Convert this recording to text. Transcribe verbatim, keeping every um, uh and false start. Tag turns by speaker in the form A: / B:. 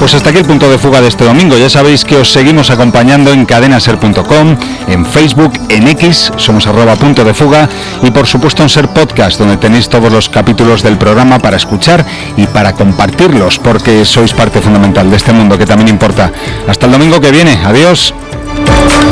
A: Pues hasta aquí el punto de fuga de este domingo. Ya sabéis que os seguimos acompañando en cadena ser punto com, en Facebook, en X, somos arroba punto de fuga, y por supuesto en Ser Podcast, donde tenéis todos los capítulos del programa para escuchar y para compartirlos, porque sois parte fundamental de este mundo que también importa. Hasta el domingo que viene. Adiós.